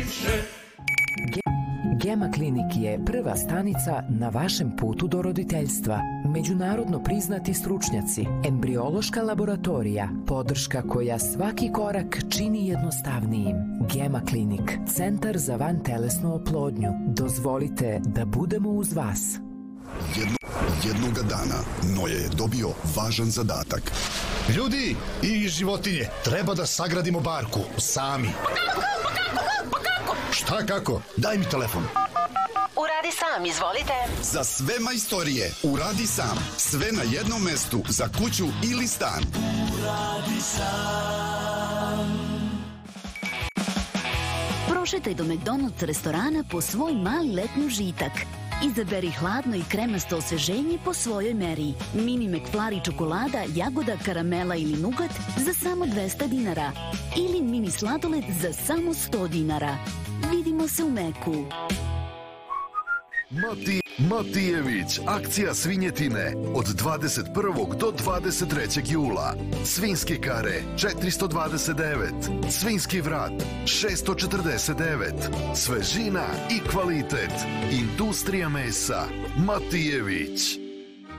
Gema Klinik je prva stanica na vašem putu do roditeljstva. Međunarodno priznati stručnjaci, embriološka laboratorija, podrška koja svaki korak čini jednostavnijim. Gema Klinik, centar za vantelesnu oplodnju. Dozvolite da budemo uz vas. Jednoga dana Noje je dobio važan zadatak. Ljudi i životinje, treba da sagradimo barku sami. Kako? Šta kako? Daj mi telefon. Uradi sam, izvolite. Za sve majstorije, uradi sam. Sve na jednom mestu, za kuću ili stan. Uradi sam. Prošetaj do McDonald's restorana po svoj mali letnji užitak. Izaberi hladno i kremasto osveženje po svojoj meri. Mini McFlurry čokolada, jagoda, karamela ili nugat za samo 200 dinara. Ili mini sladoled za samo 100 dinara. Vidimo se u Meku. Matijević, akcija svinjetine od 21. do 23. jula. Svinjske kare 429, svinjski vrat 649, svežina i kvalitet. Industrija mesa Matijević.